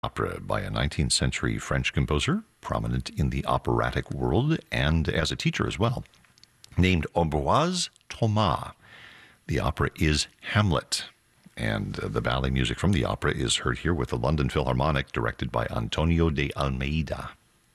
Opera by a 19th century French composer, prominent in the operatic world and as a teacher as well, named Ambroise Thomas. The opera is Hamlet, and the ballet music from the opera is heard here with the London Philharmonic, directed by Antonio de Almeida.